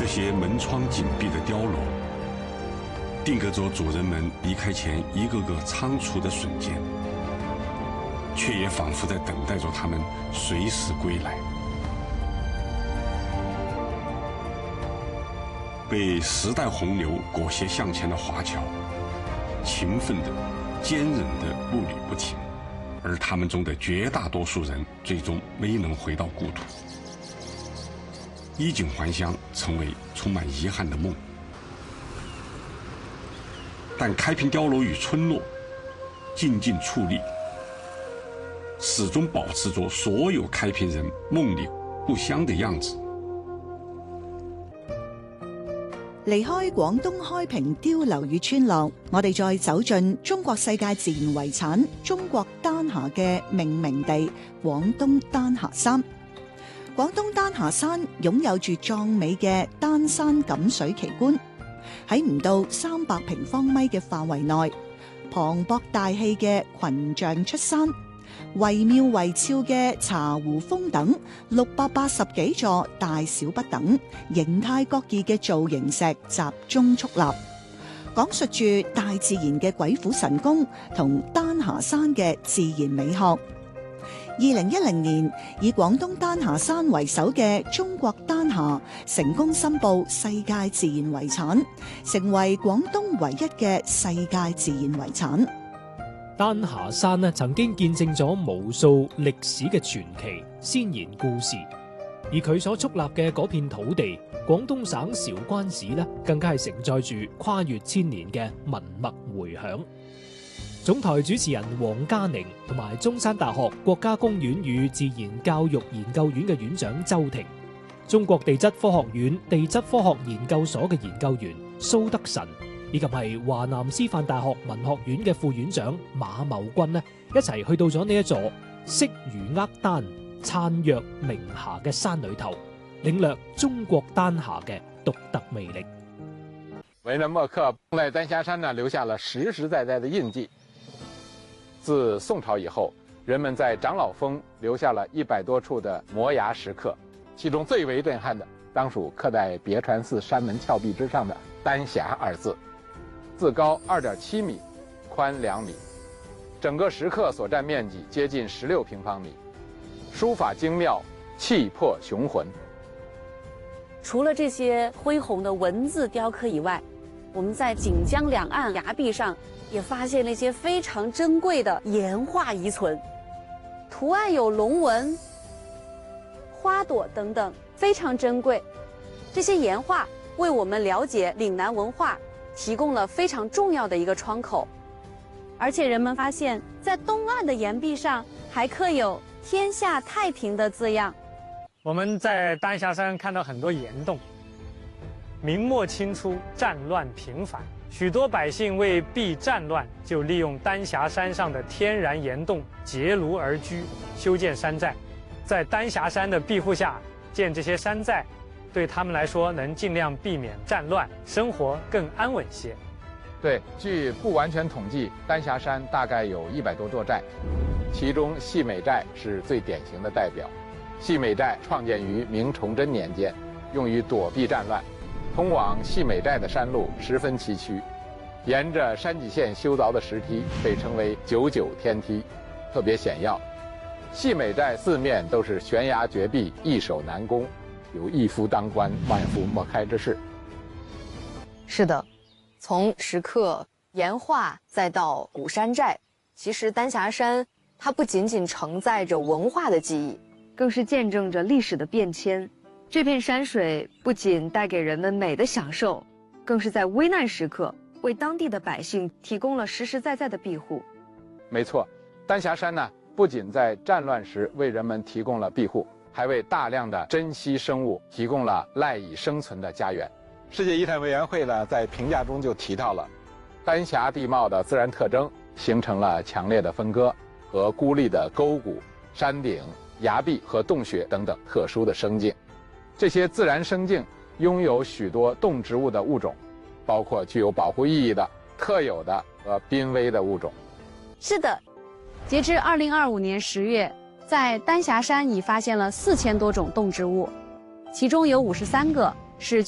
这些门窗紧闭的碉楼，定格着主人们离开前一个个仓促的瞬间，却也仿佛在等待着他们随时归来。被时代洪流裹挟向前的华侨，勤奋的、坚韧的步履不停，而他们中的绝大多数人最终没能回到故土，衣锦还乡成为充满遗憾的梦。但开平碉楼与村落静静矗立，始终保持着所有開平人夢裏故鄉的樣子。 離開廣東開平碉樓與村落，我哋再走進中國世界自然遺產中國丹霞嘅命名地廣東丹霞山。廣東丹霞山擁有住壯美嘅丹山錦水奇觀，喺唔到300平方米嘅範圍內，磅礴大氣嘅群象出山，惟妙惟肖嘅茶壺峰等680幾座大小不等、形態各異嘅造型石集中矗立，講述住大自然嘅鬼斧神工同丹霞山嘅自然美學。2010年，以廣東丹霞山為首嘅中國丹霞成功申報世界自然遺產，成為廣東唯一嘅世界自然遺產。 丹霞山呢，曾經見證咗無數歷史嘅傳奇、先賢故事，而佢所矗立嘅嗰片土地，廣東省韶關市呢，更加係承載住跨越千年嘅文脈迴響。總台主持人黃嘉寧同埋中山大學國家公園與自然教育研究院嘅院長周庭，中國地質科學院地質科學研究所嘅研究員蘇德臣，以及係華南師範大學文學院嘅副院長馬茂軍呢，一齊去到咗呢一座色如厄丹、燦若明霞嘅山裏頭，領略中國丹霞嘅獨特魅力。 文人墨客在丹霞山呢留下了實實在在的印記。自宋朝以後，人們在長老峰留下了100多處的摩崖石刻，其中最為震撼的，當屬刻在別傳寺山門峭壁之上的“丹霞”二字，字高2.7米，寬2米，整個石刻所佔面積接近16平方米，書法精妙，氣魄雄渾。 除了這些恢宏的文字雕刻以外，我們在錦江兩岸崖壁上也發現了一些非常珍貴的岩畫遺存，圖案有龍紋、花朵等等，非常珍貴。這些岩畫為我們了解嶺南文化提供了非常重要的一個窗口。而且人們發現，在東岸的岩壁上還刻有“天下太平”的字樣。 我們在丹霞山看到很多岩洞，明末清初戰亂頻繁，許多百姓為避戰亂，就利用丹霞山上的天然岩洞結廬而居，修建山寨。在丹霞山的庇護下建這些山寨，對他們來說能盡量避免戰亂，生活更安穩些。 對，據不完全統計，丹霞山大概有100多座寨，其中細美寨是最典型的代表。細美寨創建於明崇禎年間，用於躲避戰亂。通往細美寨的山路十分崎嶇，沿着山脊線修鑿的石梯被稱為99天梯，特別險要。細美寨四面都是懸崖絕壁，易守難攻，有一夫當關，萬夫莫開之勢。 是的，從石刻、岩畫再到古山寨，其實丹霞山它不僅僅承載着文化的記憶，更是見證着歷史的變遷。這片山水不僅帶給人們美的享受，更是在危難時刻為當地的百姓提供了實實在在的庇護。 沒錯，丹霞山呢，不僅在戰亂時為人們提供了庇護，還為大量的珍稀生物提供了賴以生存的家園。世界遺產委員會呢，在評價中就提到了丹霞地貌的自然特徵形成了強烈的分割和孤立的溝谷、山頂、崖壁和洞穴等等特殊的生境。這些自然生境擁有許多動植物的物種，包括具有保護意義的、特有的和瀕危的物種。 是的，截至2025年10月，在丹霞山已發現了4000多種動植物，其中有53個是